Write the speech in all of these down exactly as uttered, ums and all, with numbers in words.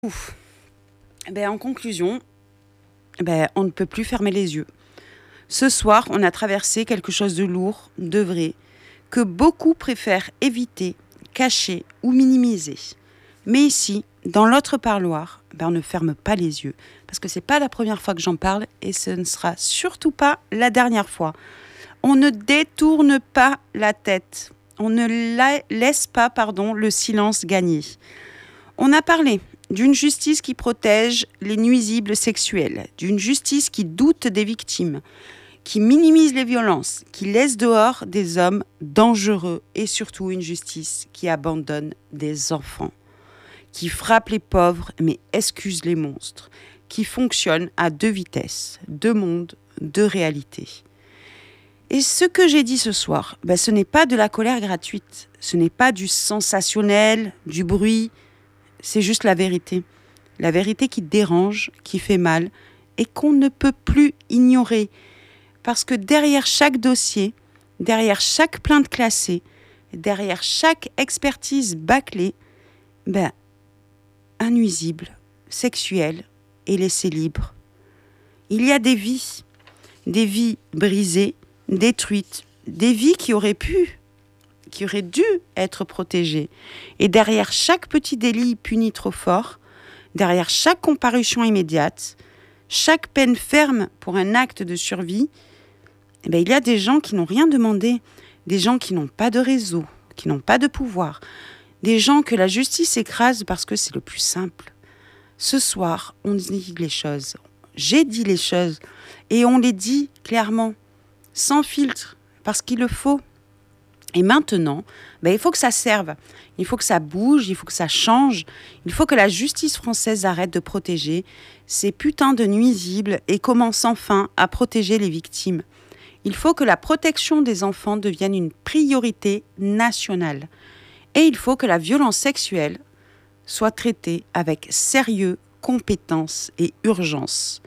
Ouf. Ben, en conclusion, ben, on ne peut plus fermer les yeux. Ce soir, on a traversé quelque chose de lourd, de vrai, que beaucoup préfèrent éviter, cacher ou minimiser. Mais ici, dans l'autre parloir, ben, on ne ferme pas les yeux. Parce que ce n'est pas la première fois que j'en parle et ce ne sera surtout pas la dernière fois. On ne détourne pas la tête. On ne la- laisse pas pardon, le silence gagner. On a parlé d'une justice qui protège les nuisibles sexuels, d'une justice qui doute des victimes, qui minimise les violences, qui laisse dehors des hommes dangereux et surtout une justice qui abandonne des enfants, qui frappe les pauvres mais excuse les monstres, qui fonctionne à deux vitesses, deux mondes, deux réalités. Et ce que j'ai dit ce soir, ben ce n'est pas de la colère gratuite, ce n'est pas du sensationnel, du bruit, c'est juste la vérité. La vérité qui dérange, qui fait mal et qu'on ne peut plus ignorer. Parce que derrière chaque dossier, derrière chaque plainte classée, derrière chaque expertise bâclée, ben, un nuisible sexuel est laissé libre. Il y a des vies, des vies brisées, détruites, des vies qui auraient pu qui aurait dû être protégé. Et derrière chaque petit délit puni trop fort, derrière chaque comparution immédiate, chaque peine ferme pour un acte de survie, eh bien, il y a des gens qui n'ont rien demandé, des gens qui n'ont pas de réseau, qui n'ont pas de pouvoir, des gens que la justice écrase parce que c'est le plus simple. Ce soir, on dit les choses. J'ai dit les choses et on les dit clairement, sans filtre, parce qu'il le faut. Et maintenant, ben, il faut que ça serve, il faut que ça bouge, il faut que ça change, il faut que la justice française arrête de protéger ces putains de nuisibles et commence enfin à protéger les victimes. Il faut que la protection des enfants devienne une priorité nationale. Et il faut que la violence sexuelle soit traitée avec sérieux, compétence et urgence.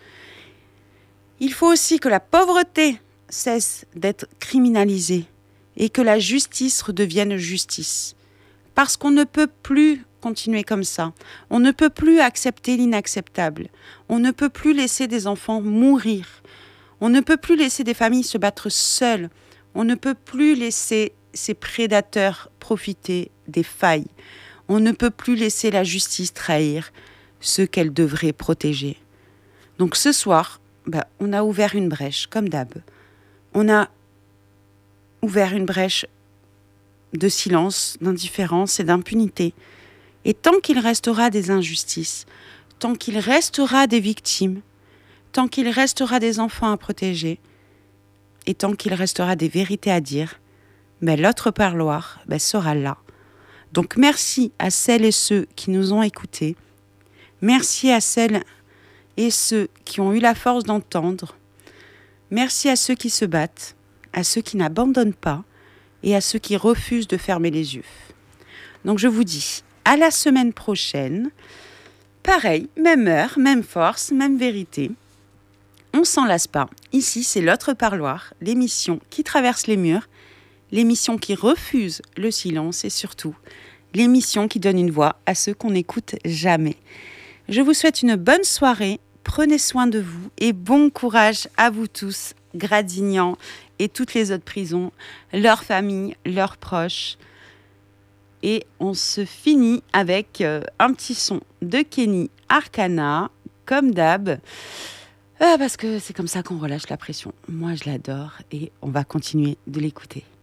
Il faut aussi que la pauvreté cesse d'être criminalisée et que la justice redevienne justice. Parce qu'on ne peut plus continuer comme ça. On ne peut plus accepter l'inacceptable. On ne peut plus laisser des enfants mourir. On ne peut plus laisser des familles se battre seules. On ne peut plus laisser ces prédateurs profiter des failles. On ne peut plus laisser la justice trahir ceux qu'elle devrait protéger. Donc ce soir, ben, on a ouvert une brèche, comme d'hab. On a ouvert une brèche de silence, d'indifférence et d'impunité. Et tant qu'il restera des injustices, tant qu'il restera des victimes, tant qu'il restera des enfants à protéger, et tant qu'il restera des vérités à dire, ben l'autre parloir ben sera là. Donc merci à celles et ceux qui nous ont écoutés. Merci à celles et ceux qui ont eu la force d'entendre. Merci à ceux qui se battent, à ceux qui n'abandonnent pas et à ceux qui refusent de fermer les yeux. Donc je vous dis à la semaine prochaine. Pareil, même heure, même force, même vérité. On s'en lasse pas. Ici, c'est l'autre parloir, l'émission qui traverse les murs, l'émission qui refuse le silence et surtout l'émission qui donne une voix à ceux qu'on n'écoute jamais. Je vous souhaite une bonne soirée, prenez soin de vous et bon courage à vous tous, Gradignan et toutes les autres prisons, leurs familles, leurs proches. Et on se finit avec euh, un petit son de Kenny Arcana, comme d'hab, euh, parce que c'est comme ça qu'on relâche la pression. Moi, je l'adore et on va continuer de l'écouter.